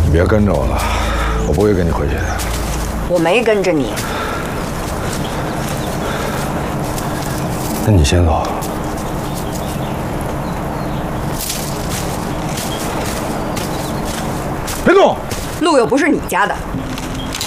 你别跟着我了，我不会跟你回去的。 我没跟着你。 那你先走。别动！ 路又不是你家的。